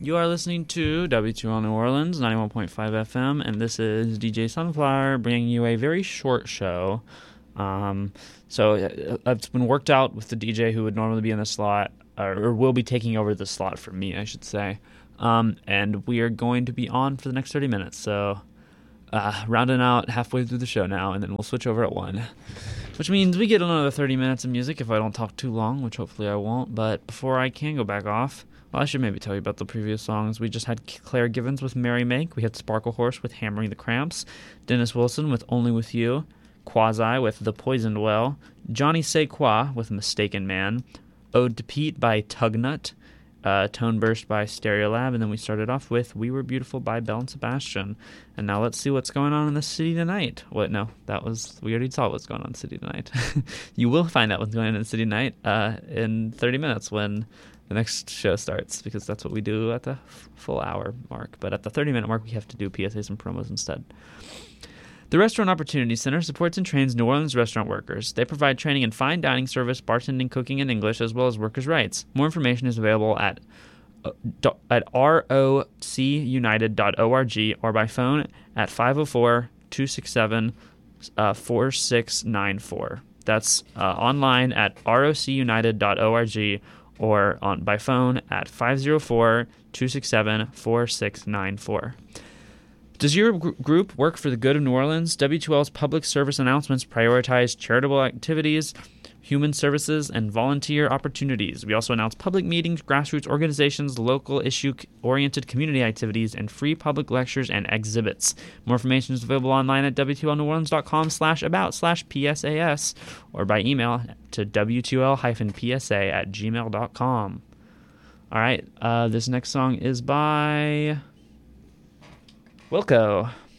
You are listening to W2L New Orleans, 91.5 FM, and this is DJ Sunflower bringing you a very short show. So it's been worked out with the DJ who would normally be in the slot, or will be taking over the slot for me, I should say. And we are going to be on for the next 30 minutes, so rounding out halfway through the show now, and then we'll switch over at 1. Which means we get another 30 minutes of music if I don't talk too long, which hopefully I won't. But before I can go back off, well, I should maybe tell you about the previous songs. We just had Claire Givens with Mary Make. We had Sparkle Horse with Hammering the Cramps. Dennis Wilson with Only With You. Quasi with The Poisoned Well. Johnny Say Qua with Mistaken Man. Ode to Pete by Tugnut. Tone Burst by Stereolab. And then we started off with We Were Beautiful by Belle and Sebastian. And now let's see what's going on in the city tonight. We already saw what's going on in the city tonight. You will find out what's going on in the city tonight in 30 minutes when the next show starts, because that's what we do at the full hour mark. But at the 30-minute mark, we have to do PSAs and promos instead. The Restaurant Opportunity Center supports and trains New Orleans restaurant workers. They provide training in fine dining service, bartending, cooking, and English, as well as workers' rights. More information is available at rocunited.org or by phone at 504-267-4694. That's online at rocunited.org or by phone at 504-267-4694. Does your group work for the good of New Orleans? W2L's public service announcements prioritize charitable activities, human services, and volunteer opportunities. We also announce public meetings, grassroots organizations, local issue-oriented community activities, and free public lectures and exhibits. More information is available online at w2lneworleans.com/about/PSAS or by email to w2l-psa@gmail.com. All right, this next song is by Wilco.